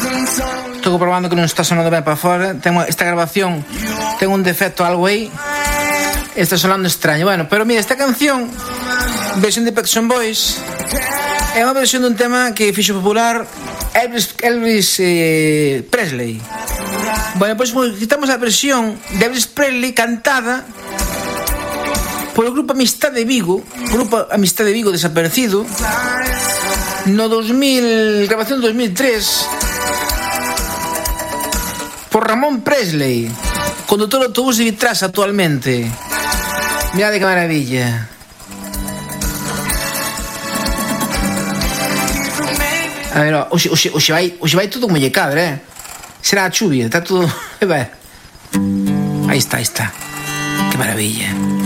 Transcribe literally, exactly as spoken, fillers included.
Estou comprobando que non está sonando ben para fora. Tengo esta grabación, ten un defecto algo aí. Está sonando extraño. Bueno, pero mira, esta canción, versión de Pet Shop Boys, é unha versión dun tema que fixo popular Elvis, Elvis eh, Presley. Bueno, pois pues, quitamos a versión de Elvis Presley cantada polo grupo Amistad de Vigo, grupo Amistad de Vigo desaparecido, no dos mil, grabación dos mil tres, por Ramón Presley, conductor de autobús de Vitras actualmente. Mirad que maravilla. A ver, hoxe, hoxe, hoxe, vai, hoxe vai todo mollecado, eh? Será a chuvia, está todo... Aí está, aí está. Que maravilla.